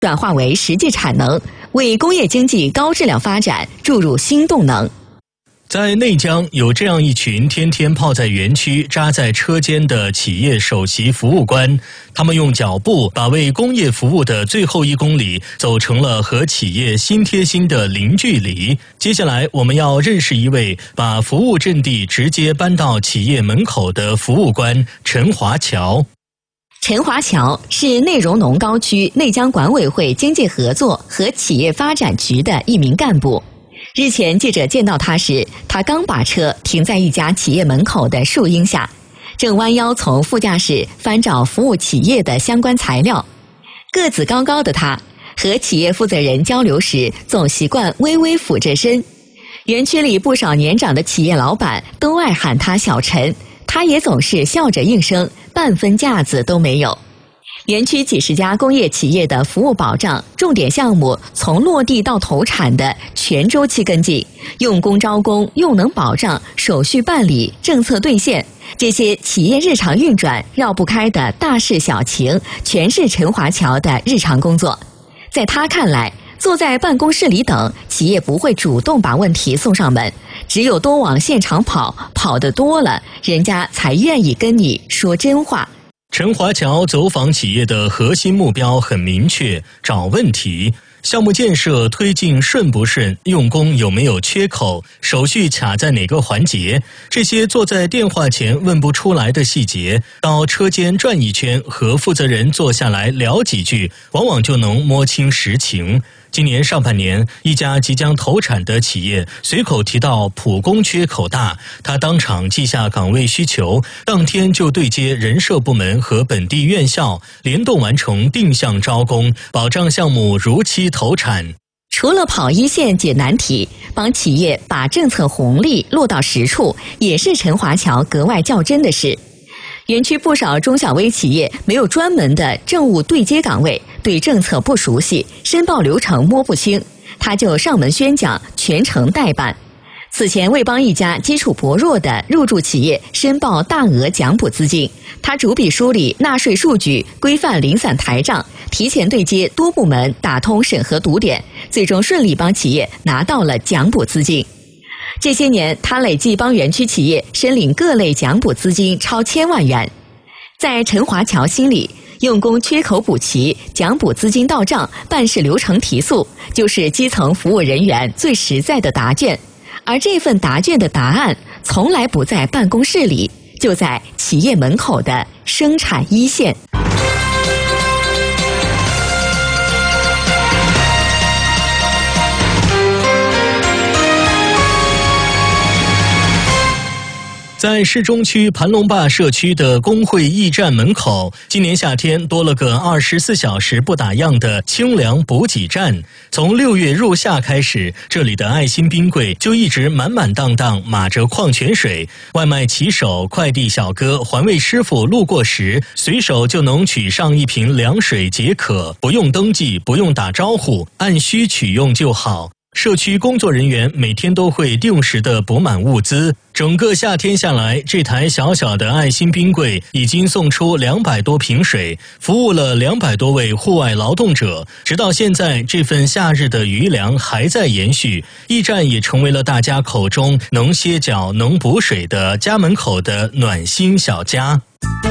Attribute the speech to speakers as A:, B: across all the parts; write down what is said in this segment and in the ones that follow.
A: 转化为实际产能，为工业经济高质量发展注入新动能。
B: 在内江有这样一群天天泡在园区、扎在车间的企业首席服务官，他们用脚步把为工业服务的最后1公里走成了和企业心贴心的零距离。接下来我们要认识一位把服务阵地直接搬到企业门口的服务官陈华侨。
A: 陈华侨是内荣农高区内江管委会经济合作和企业发展局的一名干部。日前记者见到他时，他刚把车停在一家企业门口的树荫下，正弯腰从副驾驶翻找服务企业的相关材料。个子高高的他，和企业负责人交流时总习惯微微俯着身。园区里不少年长的企业老板都爱喊他小陈，他也总是笑着应声，半分架子都没有。园区几十家工业企业的服务保障重点项目从落地到投产的全周期跟进，用工招工、用能保障、手续办理、政策兑现，这些企业日常运转绕不开的大事小情，全是陈华侨的日常工作。在他看来，坐在办公室里等，企业不会主动把问题送上门，只有多往现场跑，跑得多了，人家才愿意跟你说真话。
B: 陈华侨走访企业的核心目标很明确，找问题。项目建设推进顺不顺，用工有没有缺口，手续卡在哪个环节，这些坐在电话前问不出来的细节，到车间转一圈，和负责人坐下来聊几句，往往就能摸清实情。今年上半年，一家即将投产的企业随口提到普工缺口大，他当场记下岗位需求，当天就对接人社部门和本地院校，联动完成定向招工，保障项目如期投产。
A: 除了跑一线解难题，帮企业把政策红利落到实处，也是陈华侨格外较真的事。园区不少中小微企业没有专门的政务对接岗位，对政策不熟悉，申报流程摸不清，他就上门宣讲，全程代办。此前为帮一家基础薄弱的入驻企业申报大额奖补资金，他主笔梳理纳税数据，规范零散台账，提前对接多部门，打通审核堵点，最终顺利帮企业拿到了奖补资金。这些年，他累计帮园区企业申领各类奖补资金超1000万元。在陈华侨心里，用工缺口补齐、奖补资金到账、办事流程提速，就是基层服务人员最实在的答卷。而这份答卷的答案，从来不在办公室里，就在企业门口的生产一线。
B: 在市中区盘龙坝社区的工会驿站门口，今年夏天多了个24小时不打烊的清凉补给站。从6月入夏开始，这里的爱心冰柜就一直满满当当码着矿泉水，外卖骑手、快递小哥、环卫师傅路过时，随手就能取上一瓶凉水解渴，不用登记，不用打招呼，按需取用就好。社区工作人员每天都会定时的补满物资，整个夏天下来，这台小小的爱心冰柜已经送出200多瓶水，服务了200多位户外劳动者。直到现在，这份夏日的余粮还在延续，驿站也成为了大家口中能歇脚、能补水的家门口的暖心小家。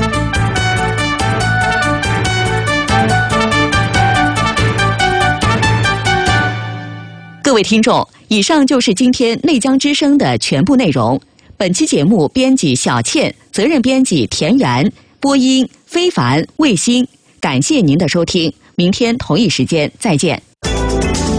A: 各位听众，以上就是今天内江之声的全部内容。本期节目编辑小倩，责任编辑田园，播音非凡、卫星。感谢您的收听，明天同一时间再见。